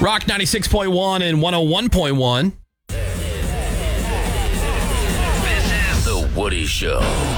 Rock 96.1 and 101.1. This is The Woody Show.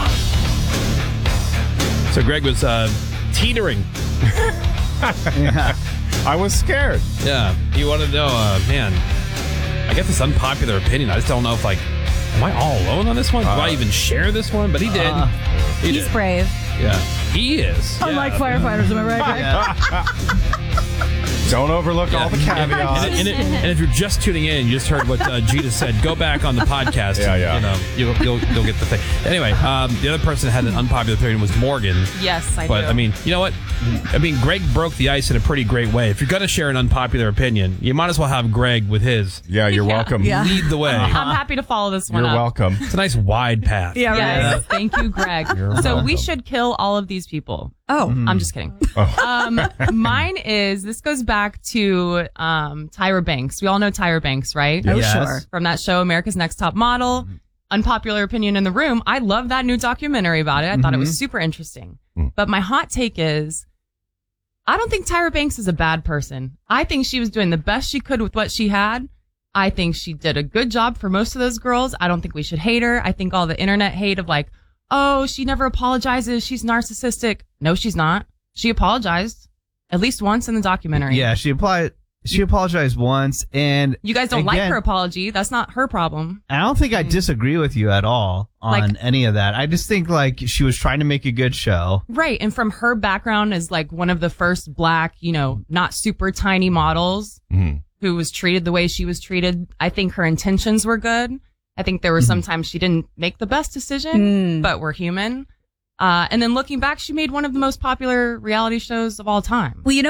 So Greg was teetering. Yeah. I was scared. Yeah. He wanted to know, man, I get this unpopular opinion. I just don't know if, am I all alone on this one? Do I even share this one? But he did. He's brave. Yeah. He is. Unlike firefighters, am I right, Greg? Don't overlook all the caveats. And if you're just tuning in, you just heard what Gita said. Go back on the podcast. Yeah. You'll get the thing. Anyway, the other person that had an unpopular opinion was Morgan. Yes, I do. But, you know what? Greg broke the ice in a pretty great way. If you're going to share an unpopular opinion, you might as well have Greg with his. Yeah, you're welcome. Yeah. Lead the way. I'm happy to follow this one You're up. welcome. It's a nice wide path. Yeah, Yes, right. thank you, Greg. So we should kill all of these people. Oh. I'm just kidding. Mine is, this goes back to Tyra Banks. We all know Tyra Banks, right? Oh, Yes. sure. From that show, America's Next Top Model. Unpopular opinion in the room. I love that new documentary about it. I thought it was super interesting. But my hot take is, I don't think Tyra Banks is a bad person. I think she was doing the best she could with what she had. I think she did a good job for most of those girls. I don't think we should hate her. I think all the internet hate of oh, she never apologizes. She's narcissistic. No, she's not. She apologized at least once in the documentary. Yeah, she apologized once, and You guys don't like again, her apology. That's not her problem. I don't think I disagree with you at all on any of that. I just think she was trying to make a good show. Right. And from her background as one of the first black, not super tiny models who was treated the way she was treated, I think her intentions were good. I think there were sometimes she didn't make the best decision, but we're human. And then looking back, she made one of the most popular reality shows of all time. Well,